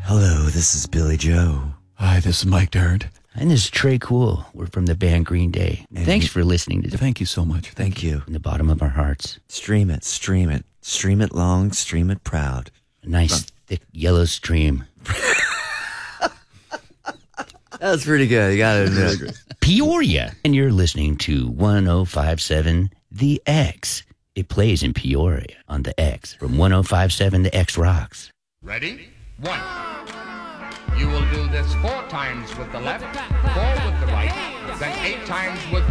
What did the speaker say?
Hello, this is Billy Joe. Hi, this is Mike Dirnt. And this is Trey Cool. We're from the band Green Day. Thanks for listening to Thank you so much. Thank you. From the bottom of our hearts. Stream it, stream it. Stream it long, stream it proud. A nice, thick, yellow stream. That was pretty good. You got to admit. Peoria. And you're listening to 1057 The X. It plays in Peoria on the X. From 1057 The X Rocks. Ready? 1. You will do this 4 times with the left, 4 with the right, then 8 times with